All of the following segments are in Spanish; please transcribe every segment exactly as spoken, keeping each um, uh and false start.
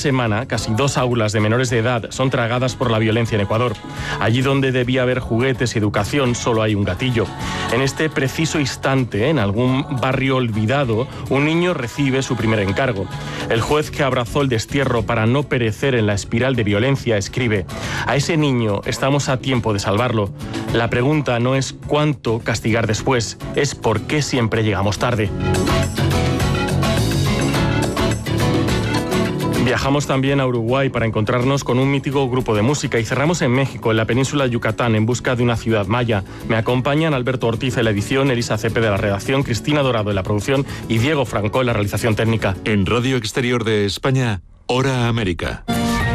semana, casi dos aulas de menores de edad son tragadas por la violencia en Ecuador. Allí donde debía haber juguetes y educación, solo hay un gatillo. En este preciso instante, en algún barrio olvidado, un niño recibe su primer encargo. El juez que abrazó el destierro para no perecer en la espiral de violencia escribe: a ese niño estamos a tiempo de salvarlo. La pregunta no es cuánto castigar después, es por qué siempre llegamos tarde. Viajamos también a Uruguay para encontrarnos con un mítico grupo de música y cerramos en México, en la península de Yucatán, en busca de una ciudad maya. Me acompañan Alberto Ortiz en la edición, Elisa Cepeda de la redacción, Cristina Dorado en la producción y Diego Franco en la realización técnica. En Radio Exterior de España, Hora América.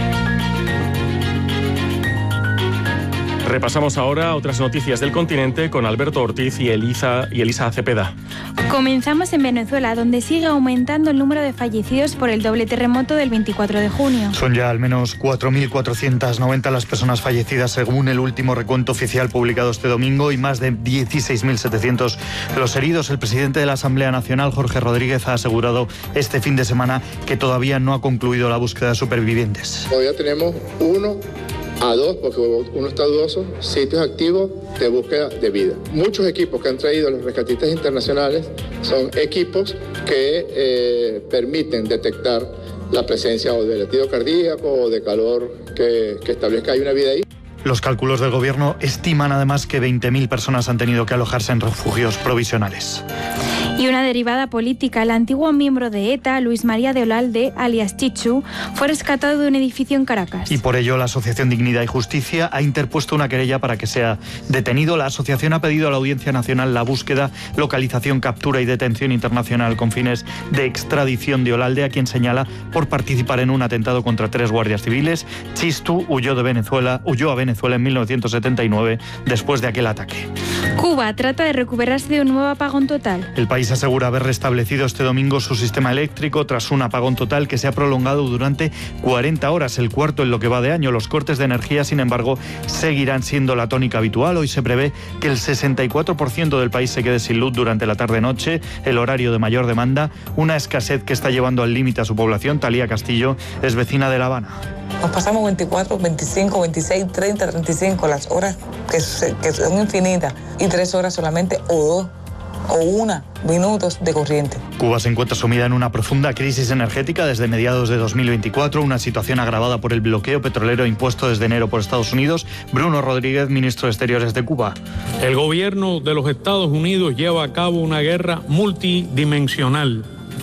Repasamos ahora otras noticias del continente con Alberto Ortiz y Elisa, y Elisa Cepeda. Comenzamos en Venezuela, donde sigue aumentando el número de fallecidos por el doble terremoto del veinticuatro de junio. Son ya al menos cuatro mil cuatrocientas noventa las personas fallecidas según el último recuento oficial publicado este domingo y más de dieciséis mil setecientos los heridos. El presidente de la Asamblea Nacional, Jorge Rodríguez, ha asegurado este fin de semana que todavía no ha concluido la búsqueda de supervivientes. Todavía tenemos uno a dos, porque uno está dudoso, sitios activos de búsqueda de vida. Muchos equipos que han traído los rescatistas internacionales son equipos que eh, permiten detectar la presencia o de latido cardíaco o de calor que, que establezca que hay una vida ahí. Los cálculos del gobierno estiman además que veinte mil personas han tenido que alojarse en refugios provisionales. Y una derivada política, el antiguo miembro de ETA, Luis María de Olalde, alias Chichu, fue rescatado de un edificio en Caracas. Y por ello la Asociación Dignidad y Justicia ha interpuesto una querella para que sea detenido. La asociación ha pedido a la Audiencia Nacional la búsqueda, localización, captura y detención internacional con fines de extradición de Olalde, a quien señala por participar en un atentado contra tres guardias civiles. Chistu huyó de Venezuela, huyó a Venezuela en mil novecientos setenta y nueve después de aquel ataque. Cuba trata de recuperarse de un nuevo apagón total. El país asegura haber restablecido este domingo su sistema eléctrico tras un apagón total que se ha prolongado durante cuarenta horas, el cuarto en lo que va de año. Los cortes de energía, sin embargo, seguirán siendo la tónica habitual. Hoy se prevé que el sesenta y cuatro por ciento del país se quede sin luz durante la tarde-noche, el horario de mayor demanda, una escasez que está llevando al límite a su población. Talía Castillo es vecina de La Habana. Nos pasamos veinticuatro, veinticinco, veintiséis, treinta, treinta y cinco, las horas que, se, que son infinitas, y tres horas solamente o dos o una minutos de corriente. Cuba se encuentra sumida en una profunda crisis energética desde mediados de dos mil veinticuatro, una situación agravada por el bloqueo petrolero impuesto desde enero por Estados Unidos. Bruno Rodríguez, ministro de Exteriores de Cuba. El gobierno de los Estados Unidos lleva a cabo una guerra multidimensional,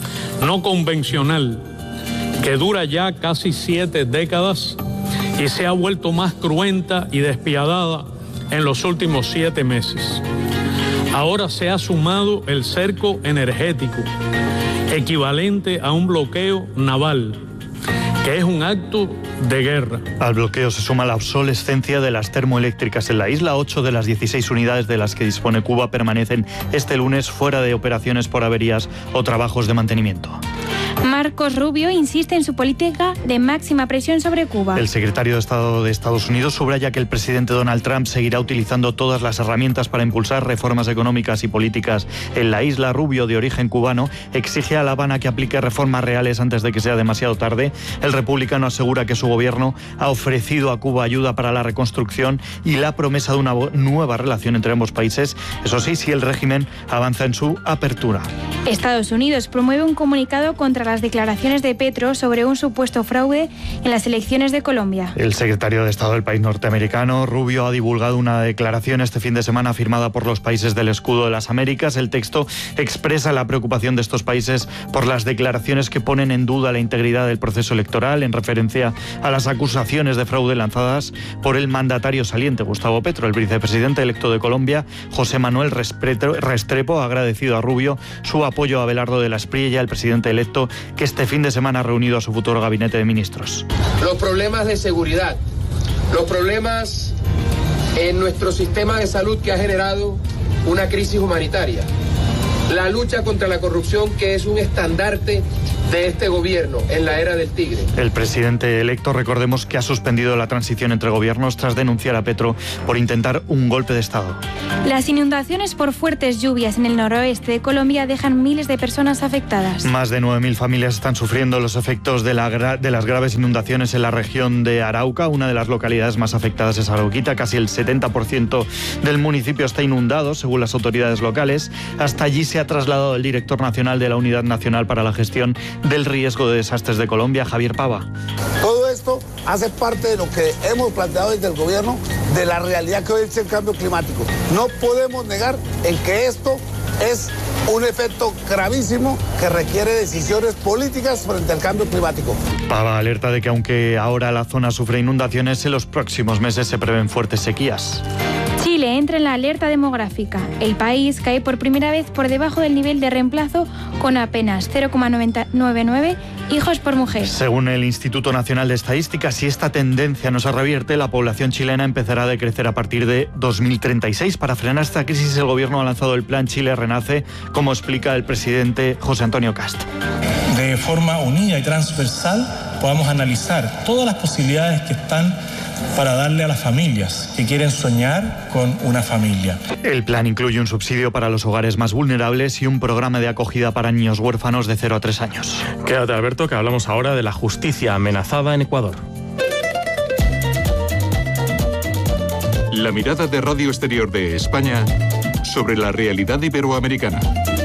no convencional, que dura ya casi siete décadas y se ha vuelto más cruenta y despiadada en los últimos siete meses. Ahora se ha sumado el cerco energético, equivalente a un bloqueo naval, que es un acto de guerra. Al bloqueo se suma la obsolescencia de las termoeléctricas en la isla. Ocho de las dieciséis unidades de las que dispone Cuba permanecen este lunes fuera de operaciones por averías o trabajos de mantenimiento. Marcos Rubio insiste en su política de máxima presión sobre Cuba. El secretario de Estado de Estados Unidos subraya que el presidente Donald Trump seguirá utilizando todas las herramientas para impulsar reformas económicas y políticas en la isla. Rubio, de origen cubano, exige a La Habana que aplique reformas reales antes de que sea demasiado tarde. El republicano asegura que su gobierno ha ofrecido a Cuba ayuda para la reconstrucción y la promesa de una nueva relación entre ambos países. Eso sí, si el régimen avanza en su apertura. Estados Unidos promueve un comunicado contra las declaraciones de Petro sobre un supuesto fraude en las elecciones de Colombia. El secretario de Estado del país norteamericano, Rubio, ha divulgado una declaración este fin de semana firmada por los países del Escudo de las Américas. El texto expresa la preocupación de estos países por las declaraciones que ponen en duda la integridad del proceso electoral, en referencia a las acusaciones de fraude lanzadas por el mandatario saliente, Gustavo Petro. El vicepresidente electo de Colombia, José Manuel Restrepo, ha agradecido a Rubio su apoyo a Abelardo de la Espriella, el presidente electo, que este fin de semana ha reunido a su futuro gabinete de ministros. Los problemas de seguridad, los problemas en nuestro sistema de salud que ha generado una crisis humanitaria, la lucha contra la corrupción, que es un estandarte de este gobierno en la era del tigre. El presidente electo, recordemos que ha suspendido la transición entre gobiernos tras denunciar a Petro por intentar un golpe de Estado. Las inundaciones por fuertes lluvias en el noroeste de Colombia dejan miles de personas afectadas. Más de nueve mil familias están sufriendo los efectos de, la gra- de las graves inundaciones en la región de Arauca. Una de las localidades más afectadas es Arauquita. Casi el setenta por ciento del municipio está inundado, según las autoridades locales. Hasta allí se ha trasladado el director nacional de la Unidad Nacional para la Gestión del Riesgo de Desastres de Colombia, Javier Pava. Todo esto hace parte de lo que hemos planteado desde el gobierno, de la realidad que hoy es el cambio climático. No podemos negar en que esto es un efecto gravísimo que requiere decisiones políticas frente al cambio climático. Pava alerta de que aunque ahora la zona sufre inundaciones, en los próximos meses se prevén fuertes sequías. Chile entra en la alerta demográfica. El país cae por primera vez por debajo del nivel de reemplazo con apenas cero coma noventa y nueve hijos por mujer. Según el Instituto Nacional de Estadística, si esta tendencia no se revierte, la población chilena empezará a decrecer a partir de dos mil treinta y seis. Para frenar esta crisis, el gobierno ha lanzado el Plan Chile Renace, como explica el presidente José Antonio Kast. De forma unida y transversal podamos analizar todas las posibilidades que están para darle a las familias que quieren soñar con una familia. El plan incluye un subsidio para los hogares más vulnerables y un programa de acogida para niños huérfanos de cero a tres años. Quédate, Alberto, que hablamos ahora de la justicia amenazada en Ecuador. La mirada de Radio Exterior de España sobre la realidad iberoamericana.